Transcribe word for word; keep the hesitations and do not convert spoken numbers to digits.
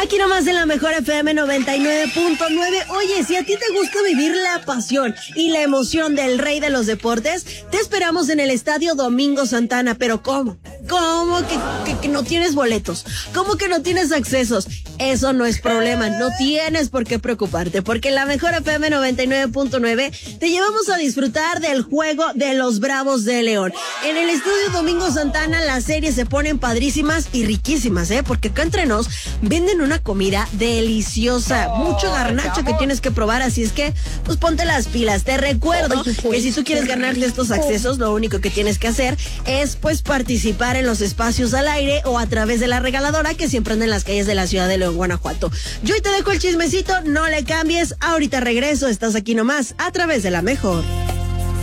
Aquí nomás en la mejor F M noventa y nueve punto nueve. Oye, si a ti te gusta vivir la pasión y la emoción del rey de los deportes, te esperamos en el Estadio Domingo Santana. ¿Pero cómo? ¿Cómo que, que, que no tienes boletos? ¿Cómo que no tienes accesos? Eso no es problema, no tienes por qué preocuparte, porque en la mejor F M noventa y nueve punto nueve te llevamos a disfrutar del juego de los Bravos de León. En el Estadio Domingo Santana las series se ponen padrísimas y riquísimas, ¿eh? Porque acá entre nos venden una comida deliciosa, mucho garnacho que tienes que probar, así es que pues ponte las pilas. Te recuerdo que si tú quieres ganarte estos accesos, lo único que tienes que hacer es pues participar en los espacios al aire o a través de la regaladora que siempre anda en las calles de la ciudad de León, Guanajuato. Yo hoy te dejo el chismecito, no le cambies, ahorita regreso, estás aquí nomás a través de la mejor.